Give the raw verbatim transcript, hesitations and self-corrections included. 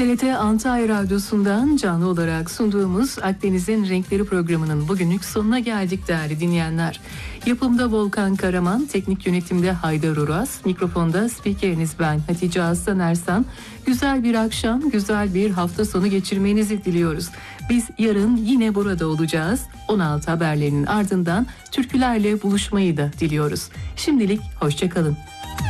T R T Antalya Radyosu'ndan canlı olarak sunduğumuz Akdeniz'in Renkleri programının bugünlük sonuna geldik değerli dinleyenler. Yapımda Volkan Karaman, teknik yönetimde Haydar Uras, mikrofonda spikeriniz ben Hatice Aslan Ersan. Güzel bir akşam, güzel bir hafta sonu geçirmenizi diliyoruz. Biz yarın yine burada olacağız. on altı haberlerinin ardından türkülerle buluşmayı da diliyoruz. Şimdilik hoşça kalın.